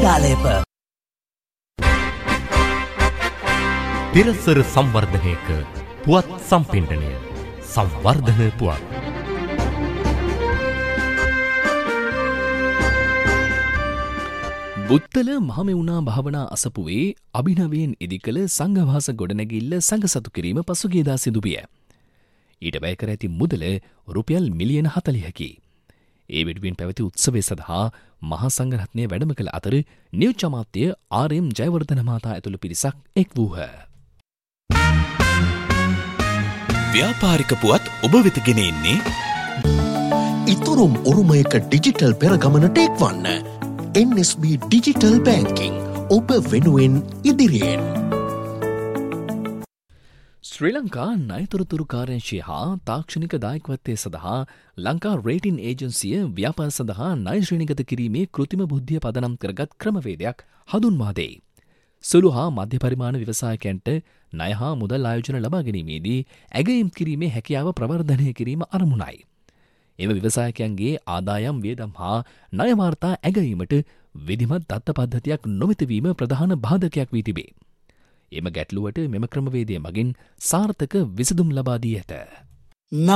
ක්‍රීඩාලේප තිරසර සංවර්ධනයක පුවත් සම්පින්ඩනය සංවර්ධන පුවත්. බුත්තල මහමෙවුනා භාවනා අසපුවේ අභිනවයෙන් ඉදිකළ සංඝවාස ගොඩනැගිල්ල සංඝසතු කිරීම පසුගියදා සිදුවිය. ඊට වැය කර ඇති මුදල රුපියල් මිලියන 40කි. ඒ වෙනුවෙන් පැවති උත්සවය සඳහා මහා සංඝරත්නය වැඩම කළ අතර නියෝජ්‍ය අමාත්‍ය ආර්.එම්. ජයවර්ධන මහතා ඇතුළු පිරිසක් එක් වූහ. ව්‍යාපාරික පුවත් ඔබ වෙත ගෙන එන්නේ ඉතුරුම් උරුමයක ඩිජිටල් පෙරගමනට එක්වන්න. NSB ඩිජිටල් බැංකිං ඔබ වෙනුවෙන් ඉදිරියෙන්. ශ්‍රී ලංකා ණයතොරතුරු කාර්යාංශය හා තාක්ෂණික දායකත්වය සඳහා ලංකා රේටින් ඒජන්සිය ව්‍යාපාර සඳහා ණය ශ්‍රේණිගත කිරීමේ කෘත්‍රිම බුද්ධිය පදනම් කරගත් ක්‍රමවේදයක් හඳුන්වා දෙයි. සුළු හා මධ්‍ය පරිමාණ ව්‍යවසායකයන්ට ණය හා මුදල් ආයෝජන ලබා ගැනීමේදී ඇගයීම් කිරීමේ හැකියාව ප්‍රවර්ධනය කිරීම අරමුණයි. එම ව්‍යවසායකයන්ගේ ආදායම් වියදම් හා ණය වාර්තා ඇගයීමට විධිමත් දත්ත පද්ධතියක් නොමැති වීම ප්‍රධාන බාධකයක් වී තිබේ. එම ගැටලුවට මෙම ක්‍රමවේදය මගින් සාර්ථක විසඳුම් ලබා දී ඇත.